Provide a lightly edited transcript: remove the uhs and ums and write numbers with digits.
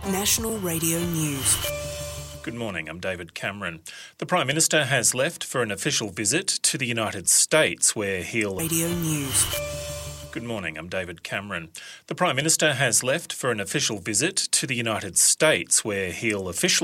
National Radio News. Good morning, I'm David Cameron. The Prime Minister has left for an official visit to the United States where he'll... Radio News. Good morning, I'm David Cameron. The Prime Minister has left for an official visit to the United States where he'll officially